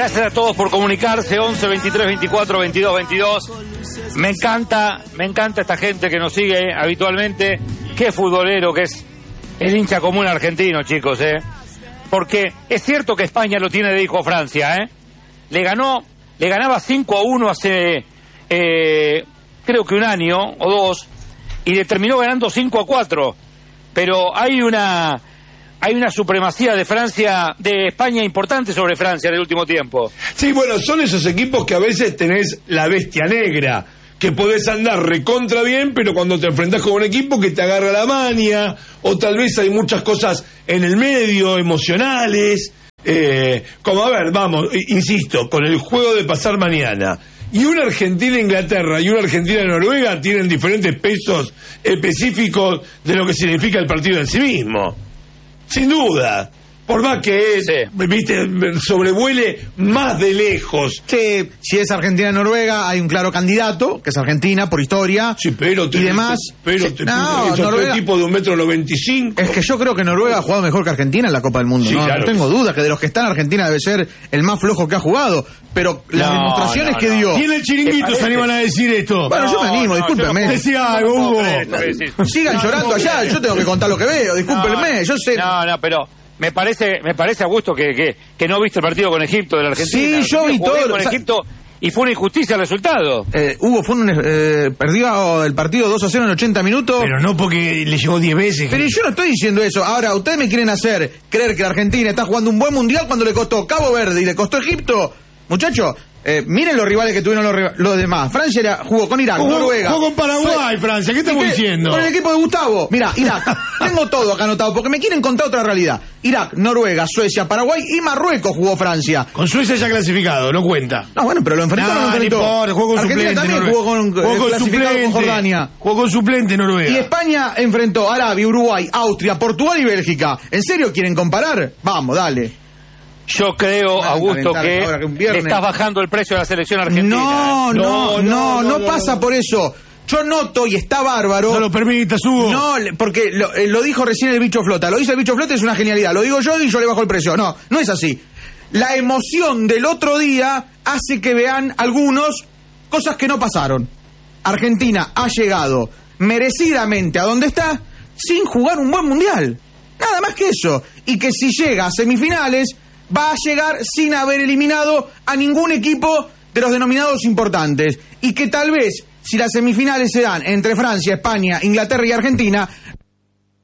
Gracias a todos por comunicarse. 11 23 24 22 22. Me encanta esta gente que nos sigue habitualmente. Qué futbolero que es el hincha común argentino, chicos, porque es cierto que España lo tiene de hijo a Francia, le ganaba 5-1 hace creo que un año o dos, y le terminó ganando 5-4, pero hay una supremacía de España importante sobre Francia en el último tiempo. Sí, bueno, son esos equipos que a veces tenés la bestia negra, que podés andar recontra bien, pero cuando te enfrentás con un equipo que te agarra la maña, o tal vez hay muchas cosas en el medio, emocionales, como, a ver, vamos, insisto, con el juego de pasar mañana, y una Argentina-Inglaterra y una Argentina-Noruega tienen diferentes pesos específicos de lo que significa el partido en sí mismo. Sin duda. Por más que sobrevuele más de lejos. Sí, si es Argentina-Noruega, hay un claro candidato, que es Argentina, por historia. Sí, pero y demás. Noruega, tipo de 1,95 m. Es que yo creo que Noruega ha jugado mejor que Argentina en la Copa del Mundo. Sí, no tengo duda que de los que están, Argentina debe ser el más flojo que ha jugado. Pero las demostraciones que dio. ¿Y en el chiringuito se animan a decir esto? Bueno, yo me animo, discúlpenme. Decía algo, Hugo. Sigan llorando allá, yo tengo que contar lo que veo, discúlpenme. Yo sé. Pero me parece, Augusto, que no viste el partido con Egipto de la Argentina. Sí, yo vi todo. Con Egipto y fue una injusticia el resultado. Hugo perdió el partido 2-0 en 80 minutos. Pero no porque le llegó 10 veces. Pero yo no estoy diciendo eso. Ahora, ustedes me quieren hacer creer que la Argentina está jugando un buen mundial cuando le costó Cabo Verde y le costó Egipto. Muchachos, miren los rivales que tuvieron los demás. Francia jugó con Irak, Noruega. Jugó con Paraguay, Francia. ¿Qué estamos diciendo? Con el equipo de Gustavo. Mira, Irak. Tengo todo acá anotado porque me quieren contar otra realidad. Irak, Noruega, Suecia, Paraguay y Marruecos jugó Francia. Con Suecia ya clasificado, no cuenta. No, bueno, pero lo enfrentó o no lo enfrentó. Jugó con Argentina suplente, también Noruega. jugó con suplente con Jordania. Jugó con suplente Noruega. Y España enfrentó a Arabia, Uruguay, Austria, Portugal y Bélgica. ¿En serio quieren comparar? Vamos, dale. Yo creo, Augusto, que le estás bajando el precio de la selección argentina. No pasa por eso. Yo noto, y está bárbaro. No lo permitas, Hugo. No, porque lo dijo recién el Bicho Flota. Lo dice el Bicho Flota, es una genialidad. Lo digo yo y yo le bajo el precio. No es así. La emoción del otro día hace que vean algunos cosas que no pasaron. Argentina ha llegado merecidamente a donde está sin jugar un buen mundial. Nada más que eso. Y que si llega a semifinales, va a llegar sin haber eliminado a ningún equipo de los denominados importantes. Y que tal vez, si las semifinales se dan entre Francia, España, Inglaterra y Argentina,